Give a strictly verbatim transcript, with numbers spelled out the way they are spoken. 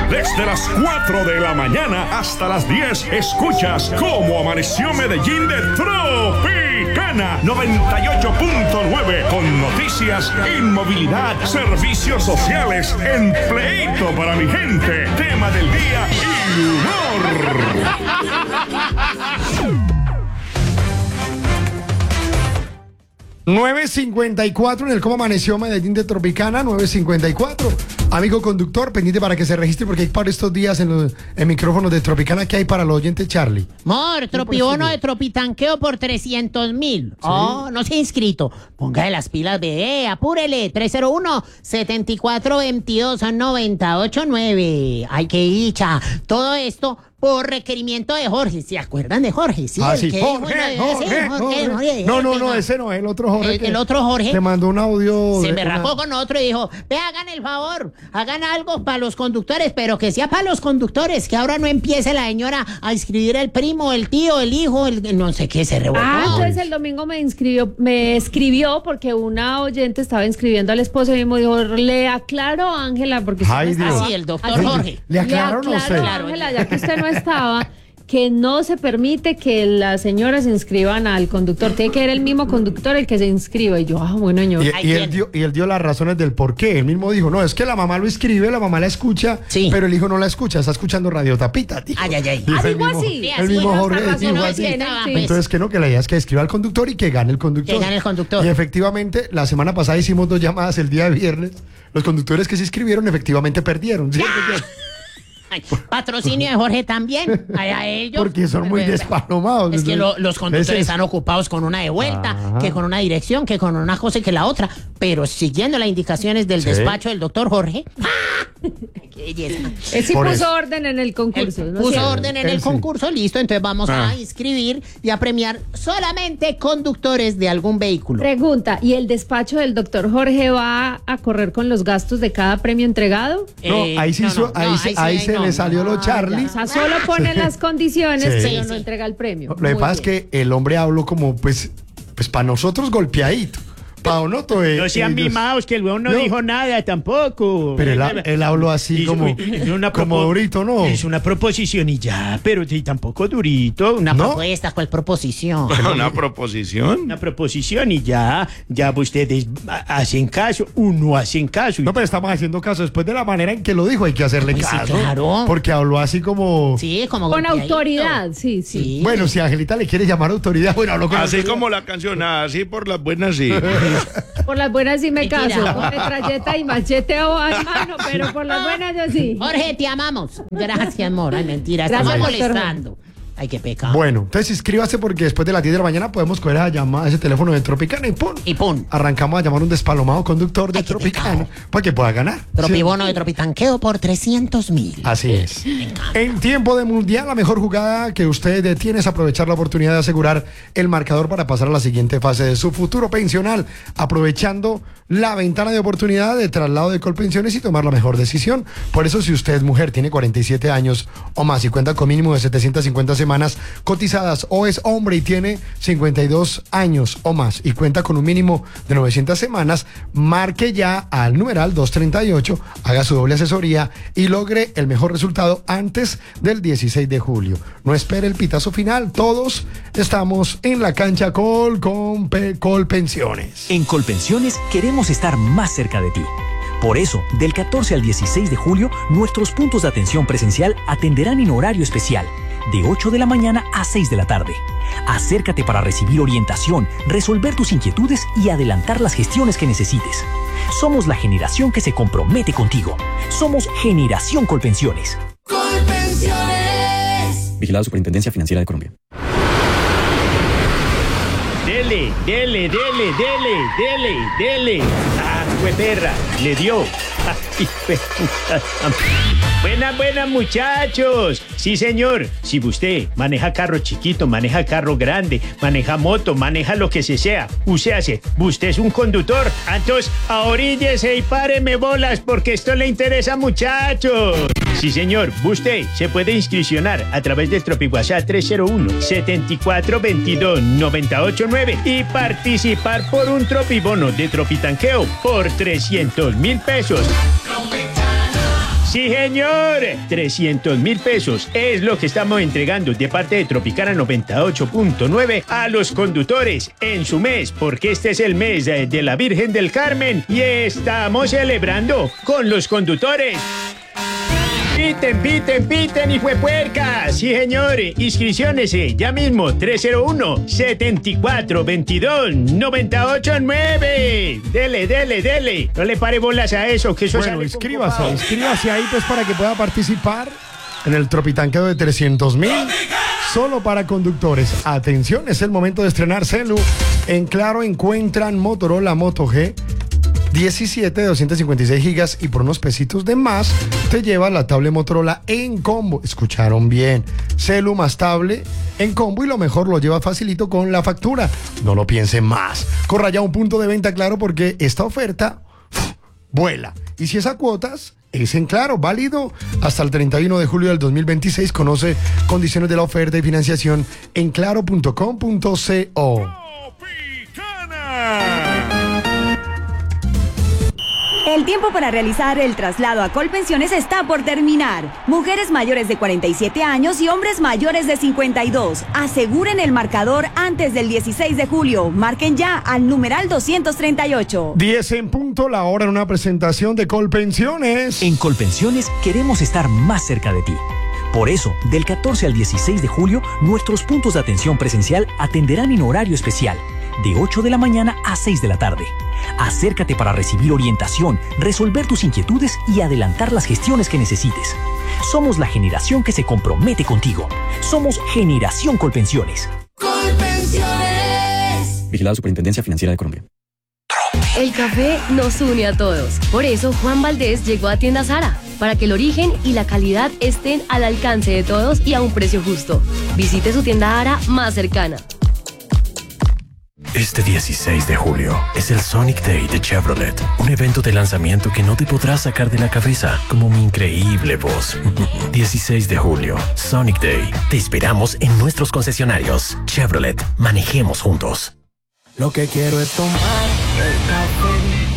Desde las cuatro de la mañana hasta las diez, escuchas Cómo Amaneció Medellín de Tropicana noventa y ocho punto nueve, con noticias, inmovilidad, servicios sociales, empleito para mi gente, tema del día y humor. nueve cincuenta y cuatro en el Cómo Amaneció Medellín de Tropicana, nueve cincuenta y cuatro. Amigo conductor, pendiente para que se registre porque hay para estos días en los en micrófonos de Tropicana que hay para los oyentes, Charlie. Mor, tropibono de tropitanqueo por trescientos mil. ¿Sí? Oh, no se ha inscrito. Póngale las pilas, bebé, apúrele. tres cero uno, siete cuatro dos dos, nueve ocho nueve. Ay, qué dicha. Todo esto por requerimiento de Jorge. ¿Se acuerdan de Jorge? Sí, ah, el sí. que Jorge, dijo, Jorge, sí, Jorge, Jorge, Jorge. No, no, no, ese no es el otro Jorge. El, el otro Jorge. Te mandó un audio. Se me una... rajó con otro y dijo, ve, hagan el favor, hagan algo para los conductores, pero que sea para los conductores, que ahora no empiece la señora a inscribir el primo, el tío, el hijo, el, el no sé qué, se revolvió. Ah, entonces el domingo me inscribió, me escribió porque una oyente estaba inscribiendo al esposo y me dijo, le aclaro, Ángela, porque Ay, usted no Dios. estaba. Ah, sí, el doctor Así, Jorge. ¿Le aclaro o no sé? Ángela, ya que usted no estaba, que no se permite que las señoras se inscriban al conductor. Tiene que ser el mismo conductor el que se inscriba. Y yo, ah, bueno, señor. Y, y, él dio, y él dio las razones del por qué. Él mismo dijo, no, es que la mamá lo escribe, la mamá la escucha, sí, pero el hijo no la escucha, está escuchando Radio Tapita, tío. Ay, ay, ay. Ah, digo así. El mismo Jorge dijo no así. tiene, sí. Entonces, que no, que la idea es que escriba al conductor y que gane el conductor. Que gane el conductor. Y efectivamente, la semana pasada hicimos dos llamadas el día de viernes. Los conductores que se inscribieron efectivamente perdieron, ¿cierto? Ay, patrocinio de Jorge también, a ellos. Porque son muy despalomados. Es que lo, los conductores es están ocupados con una de vuelta, ajá, que con una dirección, que con una cosa y que la otra. Pero siguiendo las indicaciones del ¿sí? despacho del doctor Jorge. ¡Qué belleza! Él sí puso eso. orden en el concurso. Él ¿no? puso ¿sí? orden en Él el sí. concurso, listo. Entonces vamos ah. a inscribir y a premiar solamente conductores de algún vehículo. Pregunta, ¿y el despacho del doctor Jorge va a correr con los gastos de cada premio entregado? No, eh, ahí sí, no, no, ahí, no, ahí, ahí se no, le salió no, lo Charlie. O sea, solo pone las condiciones, sí. pero sí, no sí. entrega el premio. Lo que pasa es que el hombre habló como, pues, pues para nosotros golpeadito. Pa Onoto, eh, no sean ellos... mimados, que el weón no, no dijo nada tampoco. Pero él, él habló así hizo, como, una como durito, ¿no? Es una proposición y ya, pero sí, tampoco durito. Una ¿no? propuesta, ¿cuál proposición? ¿Una proposición? Una proposición y ya, ya ustedes hacen caso, uno hacen caso. No, pero estamos haciendo caso. Después de la manera en que lo dijo, hay que hacerle pues caso. Sí, claro. Porque habló así como... Sí, como... Con autoridad, sí, sí, sí. Bueno, si Angelita le quiere llamar autoridad, bueno, habló con así autoridad. Como la canción, así por las buenas, sí. Por las buenas sí me Mentira. caso, con metralleta y machete o a mano, pero por las buenas yo sí. Jorge, te amamos. Gracias, amor. Ay, mentira, Gracias, estamos molestando. Ay, qué pecado. Bueno, entonces inscríbase porque después de las diez de la mañana podemos coger a llamar ese teléfono de Tropicana y pum. Y pum. Arrancamos a llamar a un despalomado conductor de Ay, Tropicana para que pueda ganar. Tropibono ¿sí? de tropitanqueo por trescientos mil. Así es. En tiempo de mundial, la mejor jugada que usted tiene es aprovechar la oportunidad de asegurar el marcador para pasar a la siguiente fase de su futuro pensional, aprovechando la ventana de oportunidad de traslado de Colpensiones y tomar la mejor decisión. Por eso, si usted, mujer, tiene cuarenta y siete años o más y cuenta con mínimo de setecientas cincuenta semanas cotizadas, o es hombre y tiene cincuenta y dos años o más y cuenta con un mínimo de novecientas semanas, marque ya al numeral doscientos treinta y ocho, haga su doble asesoría y logre el mejor resultado antes del dieciséis de julio. No espere el pitazo final, todos estamos en la cancha Col, con Colpensiones. En Colpensiones queremos estar más cerca de ti. Por eso, del catorce al dieciséis de julio, nuestros puntos de atención presencial atenderán en horario especial, de ocho de la mañana a seis de la tarde. Acércate para recibir orientación, resolver tus inquietudes y adelantar las gestiones que necesites. Somos la generación que se compromete contigo. Somos Generación Colpensiones. Colpensiones. Vigilado Superintendencia Financiera de Colombia. Dele, dele, dele, dele, dele, dele. Ah, fue perra, le dio. Ay, buenas, buenas muchachos. Sí, señor. Si usted maneja carro chiquito, maneja carro grande, maneja moto, maneja lo que se sea, usted hace, usted es un conductor. Entonces, ahoríllese y páreme bolas porque esto le interesa, muchachos. Sí, señor. Usted se puede inscripcionar a través del TropiWhatsApp tres cero uno, siete cuatro dos dos, nueve ocho nueve y participar por un tropibono de tropitanqueo por trescientos mil pesos. Sí, señor. trescientos mil pesos es lo que estamos entregando de parte de Tropicana noventa y ocho punto nueve a los conductores en su mes, porque este es el mes de, de la Virgen del Carmen y estamos celebrando con los conductores. Piten, piten, piten, hijo de puerca. Sí, señor. Inscripciones eh, ya mismo. tres cero uno, setenta y cuatro, veintidós, noventa y ocho, nueve. Dele, dele, dele. No le pare bolas a eso, que eso Bueno, sale inscríbase, con inscríbase ahí pues para que pueda participar en el tropitanqueo de trescientos mil. Solo para conductores. Atención, es el momento de estrenar celu. En Claro encuentran Motorola Moto G diecisiete de doscientos cincuenta y seis gigas y por unos pesitos de más te lleva la tablet Motorola en combo. Escucharon bien, celu más tablet en combo y lo mejor lo lleva facilito con la factura. No lo piensen más. Corra ya a un punto de venta Claro porque esta oferta uf, vuela. Y si es a cuotas, es en Claro, válido hasta el treinta y uno de julio del dos mil veintiséis. Conoce condiciones de la oferta y financiación en claro punto com punto co. El tiempo para realizar el traslado a Colpensiones está por terminar. Mujeres mayores de cuarenta y siete años y hombres mayores de cincuenta y dos. Aseguren el marcador antes del dieciséis de julio. Marquen ya al numeral doscientos treinta y ocho. diez en punto, la hora en una presentación de Colpensiones. En Colpensiones queremos estar más cerca de ti. Por eso, del catorce al dieciséis de julio, nuestros puntos de atención presencial atenderán en horario especial, de ocho de la mañana a seis de la tarde. Acércate para recibir orientación, resolver tus inquietudes y adelantar las gestiones que necesites. Somos la generación que se compromete contigo. Somos Generación Colpensiones. Colpensiones. Vigilado Superintendencia Financiera de Colombia. El café nos une a todos. Por eso Juan Valdés llegó a Tienda Zara, para que el origen y la calidad estén al alcance de todos y a un precio justo. Visite su tienda Zara más cercana. Este dieciséis de julio es el Sonic Day de Chevrolet, un evento de lanzamiento que no te podrás sacar de la cabeza, como mi increíble voz. dieciséis de julio, Sonic Day. Te esperamos en nuestros concesionarios. Chevrolet, manejemos juntos. Lo que quiero es tomar el café